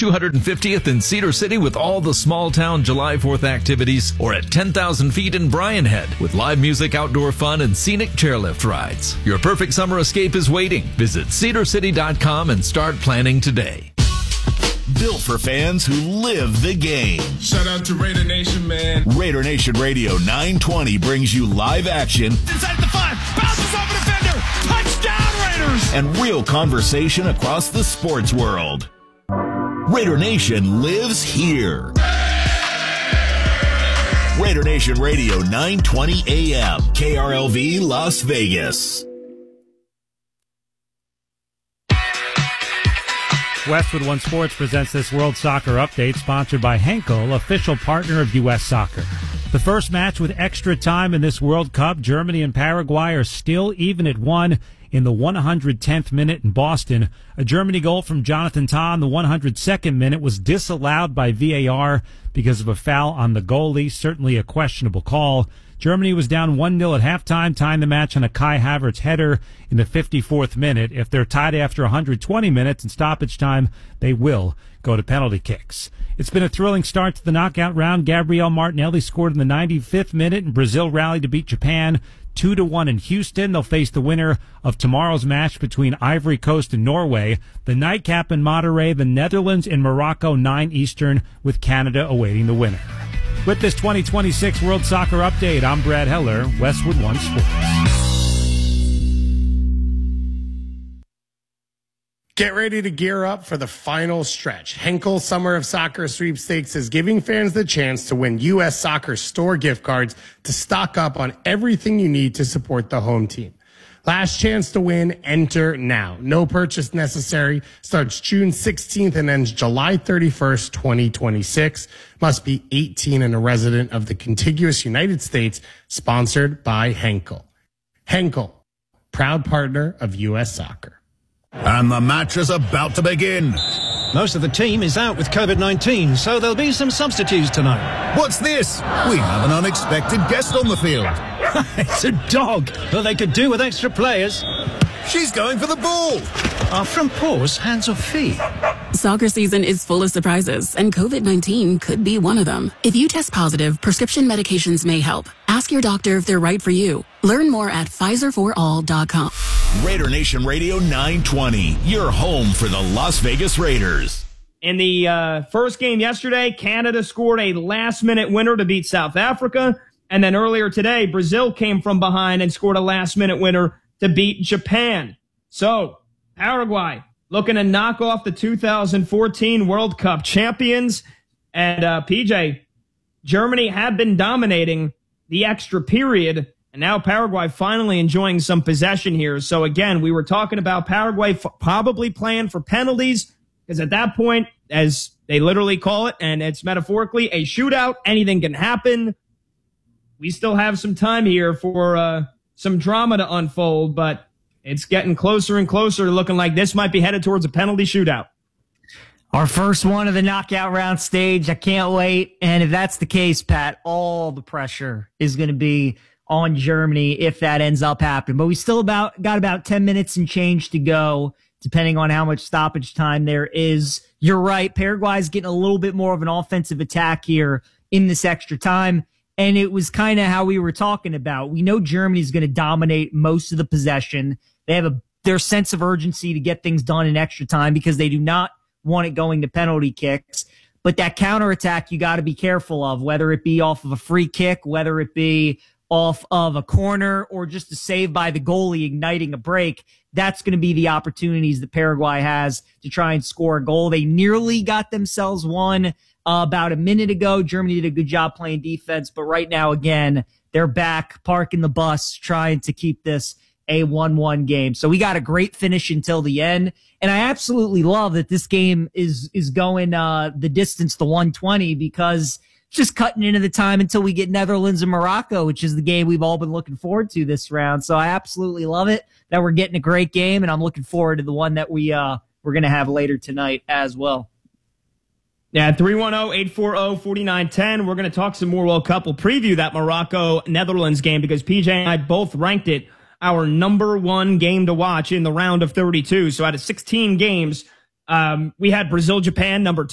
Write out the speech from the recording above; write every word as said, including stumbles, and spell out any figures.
two hundred fiftieth in Cedar City with all the small-town July fourth activities, or at ten thousand feet in Bryan Head with live music, outdoor fun, and scenic chairlift rides. Your perfect summer escape is waiting. Visit cedar city dot com and start planning today. Built for fans who live the game. Shout out to Raider Nation, man. Raider Nation Radio nine twenty brings you live action. Inside the five, bounces off a defender. Touchdown, Raiders! And real conversation across the sports world. Raider Nation lives here. Raider Nation Radio nine twenty A M, K R L V Las Vegas. Westwood One Sports presents this World Soccer Update, sponsored by Henkel, official partner of U S Soccer. The first match with extra time in this World Cup, Germany and Paraguay are still even at one in the one hundred tenth minute in Boston. A Germany goal from Jonathan Tah in the one hundred second minute was disallowed by V A R because of a foul on the goalie, certainly a questionable call. Germany was down one nil at halftime, tying the match on a Kai Havertz header in the fifty-fourth minute. If they're tied after one hundred twenty minutes in stoppage time, they will go to penalty kicks. It's been a thrilling start to the knockout round. Gabriel Martinelli scored in the ninety-fifth minute, and Brazil rallied to beat Japan two to one in Houston. They'll face the winner of tomorrow's match between Ivory Coast and Norway. The nightcap in Monterrey, the Netherlands and Morocco, nine Eastern, with Canada awaiting the winner. With this twenty twenty-six World Soccer Update, I'm Brad Heller, Westwood One Sports. Get ready to gear up for the final stretch. Henkel Summer of Soccer Sweepstakes is giving fans the chance to win U S Soccer store gift cards to stock up on everything you need to support the home team. Last chance to win, enter now. No purchase necessary. Starts June sixteenth and ends July thirty-first, twenty twenty-six. Must be eighteen and a resident of the contiguous United States. Sponsored by Henkel. Henkel, proud partner of U S Soccer. And the match is about to begin. Most of the team is out with COVID nineteen, so there'll be some substitutes tonight. What's this? We have an unexpected guest on the field. It's a dog. Well, they could do with extra players. She's going for the ball. Are from paws, hands or feet? Soccer season is full of surprises, and COVID nineteen could be one of them. If you test positive, prescription medications may help. Ask your doctor if they're right for you. Learn more at Pfizer for all dot com. Raider Nation Radio nine twenty, your home for the Las Vegas Raiders. In the uh, first game yesterday, Canada scored a last-minute winner to beat South Africa. And then earlier today, Brazil came from behind and scored a last-minute winner to beat Japan. So, Paraguay looking to knock off the two thousand fourteen World Cup champions. And uh, P J, Germany had been dominating the extra period, and now Paraguay finally enjoying some possession here. So again, we were talking about Paraguay f- probably playing for penalties, because at that point, as they literally call it, and it's metaphorically a shootout, anything can happen. We still have some time here for uh, some drama to unfold, but it's getting closer and closer, looking like this might be headed towards a penalty shootout. Our first one of the knockout round stage. I can't wait. And if that's the case, Pat, all the pressure is going to be on Germany if that ends up happening. But we still about got about ten minutes and change to go, depending on how much stoppage time there is. You're right. Paraguay's getting a little bit more of an offensive attack here in this extra time. And it was kind of how we were talking about. We know Germany's going to dominate most of the possession. They have a their sense of urgency to get things done in extra time because they do not want it going to penalty kicks. But that counterattack you got to be careful of, whether it be off of a free kick, whether it be off of a corner, or just a save by the goalie igniting a break. That's going to be the opportunities that Paraguay has to try and score a goal. They nearly got themselves one uh, about a minute ago. Germany did a good job playing defense, but right now, again, they're back parking the bus, trying to keep this a one one game. So we got a great finish until the end. And I absolutely love that this game is, is going, uh, the distance to one twenty, because it's just cutting into the time until we get Netherlands and Morocco, which is the game we've all been looking forward to this round. So I absolutely love it that we're getting a great game, and I'm looking forward to the one that we, uh, we're going to have later tonight as well. Yeah, three one zero, eight four zero, four nine one zero. We're going to talk some more World Cup. We'll preview that Morocco-Netherlands game because P J and I both ranked it our number one game to watch in the round of thirty-two. So out of sixteen games, um, we had Brazil-Japan number two.